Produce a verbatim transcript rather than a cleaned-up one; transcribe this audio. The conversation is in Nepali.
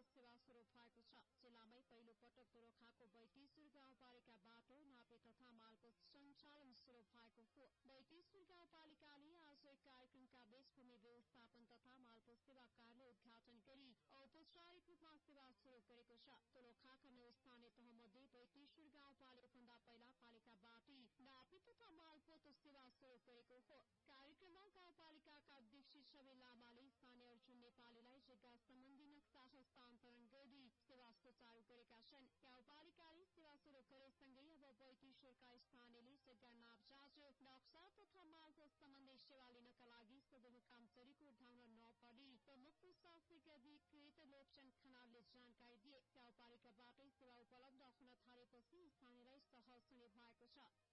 सेवा शुरू भएको छ। जिल्लामै पहिलो पटक दोलखाको बैतेश्वर गाउँपालिका बाटो नापे तथा मालपोत सञ्चालन शुरू भएको हो। बैतेश्वर गाउँपालिकाले आज एक कार्यक्रमका बीच भूमि व्यवस्थापन तथा मालपोत सेवा कार्यालय उद्घाटन गरी औपचारिक रूपमा सेवा शुरू गरेको छ। दोलखाका नौ स्थानीय तहमध्ये बैतेश्वर गाउँपालिका भन्दा पहिला पालिकाबाटै नापे तथा मालपोत सेवा शुरू गरेको हो। कार्यक्रममा गाउँपालिकाका अध्यक्ष छवि लामाले स्थानीय अर्जुन नेपालीलाई जग्गा सम्बन्धी नक्सा हस्तान्तरण गर्दै सेवा सुचारू गरेका छन्। गाउँपालिकाले सेवा शुरू गरेसँगै अब बैतेश्वरका स्थानीयले जग्गा नापजाँच नक्सा तथा मालपोत सम्बन्धी सेवा लिनका लागि सदरमुकाम चरीको धाउन नपर्ने प्रमुख प्रशासनिक अधिकृत लोकचन खनालले जानकारी दिए। गाउँपालिकाबाटै सेवा उपलब्ध हुन थालेपछि स्थानीयलाई सहज हुने भएको छ।